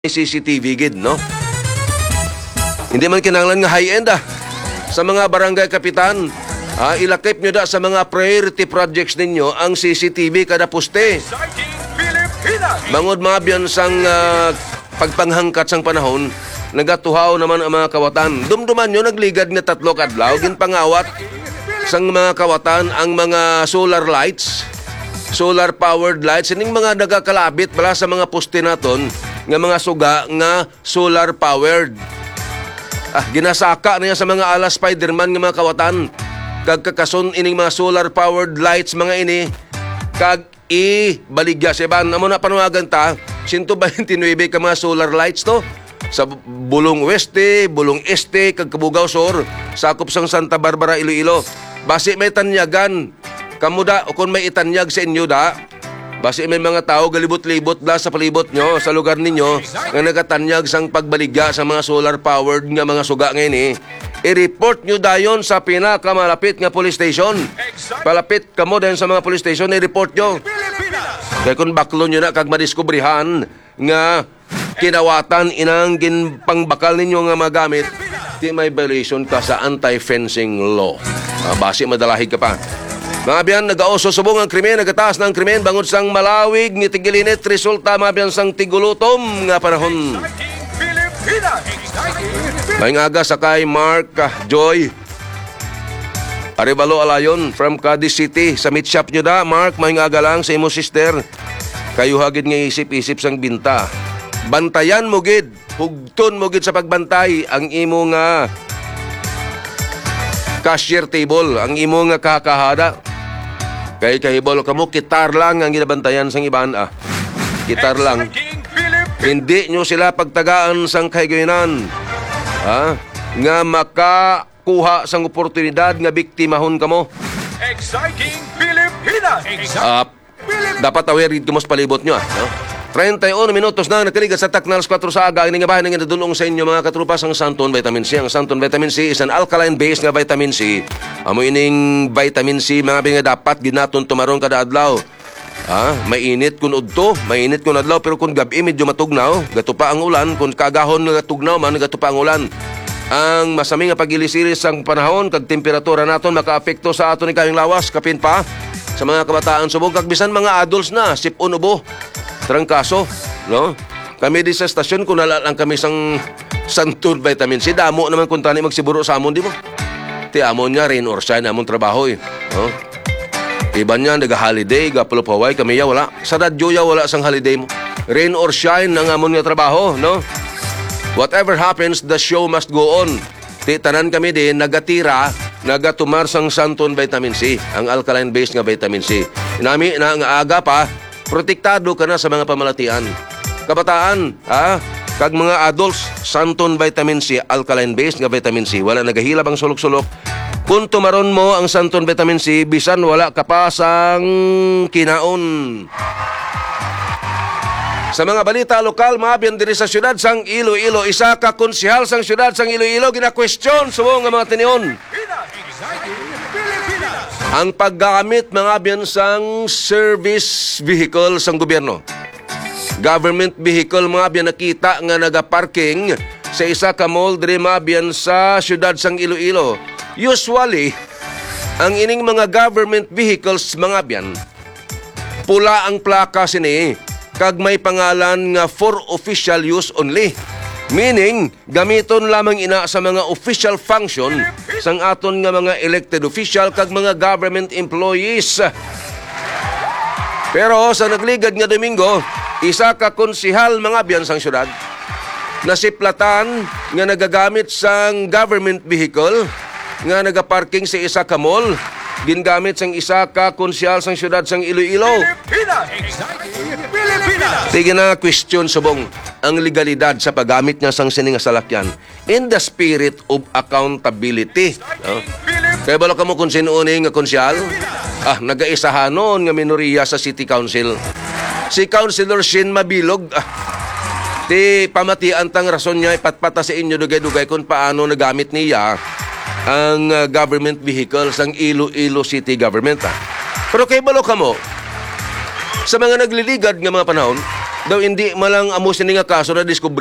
CCTV gid, no? Hindi man kinahanglan nga high-end Sa mga barangay kapitan, ilakip nyo sa mga priority projects ninyo ang CCTV kada poste. Bangod mga biyansang pagpanghangkat sang panahon, nagatuhaw naman ang mga kawatan. Dumduman nyo, nagligad nga 3 kadlaw, ginpangawat sang mga kawatan ang mga solar lights, solar-powered lights, ining mga nagakalabit bala sa mga poste naton, nga mga suga nga solar-powered. Ginasaka niya sa mga ala Spider-Man nga mga kawatan. Kag kakason ining mga solar-powered lights mga ini, kag baligya sa iban. Amo na panuwagan ta, 129 ka mga solar lights to. Sa Bulong Oeste, Bulong Este, kag Kabugao Sur, sakop sang Santa Barbara, Iloilo. Basi may tanyagan, kamuda, o kung may itanyag sa inyo basi may mga tao galibot-libot sa palibot nyo, sa lugar ninyo, nga nagatanyag sang pagbaligya sa mga solar-powered nga mga suga ngayon i-report nyo dayon sa pinakamalapit nga police station. Palapit kamo dayon sa mga police station, i-report nyo. Kaya kung baklo nyo na kag madiskubrihan nga kinawatan inang ginpangbakal ninyo nga magamit, di may violation ka sa anti-fencing law. Basi madalahig ka pa. Mga biyan, nag-aoso subong ang krimen, nagataas ng krimen, bangod sang malawig, ngitigilinit, resulta mga biyan sang tigulutom nga panahon. May aga sakay Mark Joy Arevalo Alayon from Cadiz City. Sa meat shop nyo Mark, may aga lang sa imo sister. Kayo hagid nga isip-isip sang binta. Bantayan mo gid, hugton mo gid sa pagbantay ang imo nga cashier table, ang imo nga kakahada. Kay kahibolo kamo, kitar lang ang ginabantayan sang iban. Kitar lang. Hindi nyo sila pagtagaan sang kahigayunan. Nga makakuha sang oportunidad nga biktimahon kamo. Exciting Pilipinas! Dapat aware dito mas palibot nyo. 31 minutos na nakaligat sa Taknals 4 sa aga. Ini nga bahay nga nadulong sa inyo mga katrupa sang Santon Vitamin C. Ang Santon Vitamin C is an alkaline-based nga vitamin C. Amo ining vitamin C mga binga dapat ginaton tumaron kada adlaw. Mainit kun udto, mainit kun adlaw, pero kun gabi medyo matugnaw, gato pa ang ulan. Kun kagahon nga tugnaw man, gato pa ang ulan. Ang masami nga pagilisiris sang panahon kag temperatura naton makaapekto sa aton ni kayong lawas, kapin pa sa mga kabataan subong kag bisan mga adults na sipon ubo. Trangkaso, no? Kami di sa stasyon kung lang kami sang Santon Vitamin C, damo naman kung tani magsiburo sa amon, di mo? Ti amon nga, rain or shine, amon trabaho no? Iba niya, nag-holiday, gapulupaway, kami ya wala. Sa radyo ya wala sang holiday mo. Rain or shine, ang amon nga trabaho, no? Whatever happens, the show must go on. Ti tanan kami din, nagatira, nagatumar sang Santon Vitamin C, ang alkaline-based nga vitamin C. Inami na nga aga pa, protektado ka na sa mga pamalatian. Kabataan, kag mga adults, Santon Vitamin C, alkaline-based nga vitamin C. Wala nagahilab ang sulok-sulok. Kung tumaron mo ang Santon Vitamin C, bisan wala ka pa sang kinaon. Sa mga balita lokal, mabiyan diri sa syudad sang Iloilo, isa ka konsehal sang syudad sang Iloilo, gina-question subong nga mga tinion. Ang paggamit mga biyan sang service vehicle sang gobyerno. Government vehicle mga biyan nakita nga nagaparking sa isa ka mall diri mga biyan sa syudad sang Iloilo. Usually, ang ining mga government vehicles mga biyan, pula ang plaka sini, kag may pangalan nga for official use only. Meaning, gamiton lamang ina sa mga official function sang aton nga mga elected official kag mga government employees. Pero sa nagligad nga Domingo, isa ka konsehal mga biyan sang syudad, nasiplatan nga nagagamit sang government vehicle nga nagaparking sa isa ka mall, gingamit sang isa ka konsehal sang syudad sang Iloilo. Sige na question subong ang legalidad sa paggamit niya sang sining salakyan in the spirit of accountability. Kaya bala ka mo kung sino nga konsyal? Nagaisahanon nga minoriya sa City Council. Si Councilor Shin Mabilog, ti pamatian tang rason niya ipatpata sa inyo dugay-dugay kung paano nagamit niya ang government vehicles ng Iloilo City Government. Pero kay balo ka mo, sa mga nagliligad nga mga panahon, daw hindi malang amo sini nga kaso na